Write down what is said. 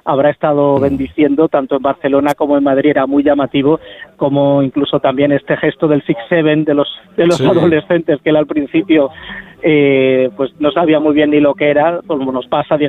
habrá estado bendiciendo, tanto en Barcelona como en Madrid. Era muy llamativo, como incluso también este gesto del 6-7 de los adolescentes, que él al principio pues no sabía muy bien ni lo que era, como nos pasa,